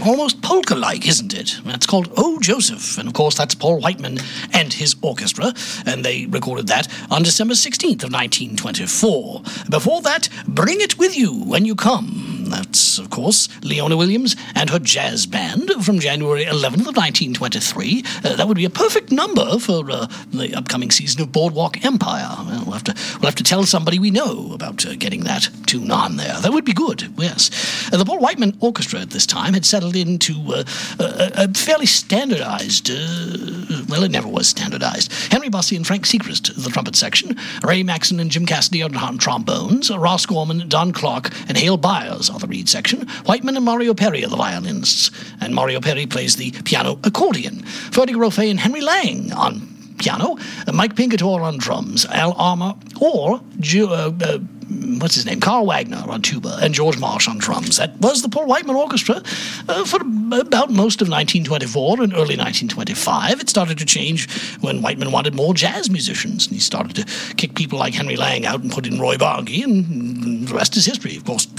almost polka-like, isn't it? It's called Oh, Joseph, and of course that's Paul Whiteman and his orchestra, and they recorded that on December 16th of 1924. Before that, Bring It With You When You Come. That's, of course, Leona Williams and her jazz band from January 11th of 1923. That would be a perfect number for the upcoming season of Boardwalk Empire. Well, we'll have to tell somebody we know about getting that tune on there. That would be good, yes. The Paul Whiteman Orchestra at this time had settled into a fairly standardized, well, it never was standardized. Henry Bussey and Frank Sechrist, the trumpet section, Ray Maxson and Jim Cassidy on trombones, Ross Gorman, Don Clark, and Hale Byers are the reed section. Whiteman and Mario Perry are the violinists, and Mario Perry plays the piano accordion. Ferdy Grofé and Henry Lang on piano, Mike Pingatore on drums, Al Armour, or Carl Wagner on tuba, and George Marsh on drums. That was the Paul Whiteman Orchestra for about most of 1924 and early 1925. It started to change when Whiteman wanted more jazz musicians, and he started to kick people like Henry Lang out and put in Roy Bargy, and the rest is history. Of course,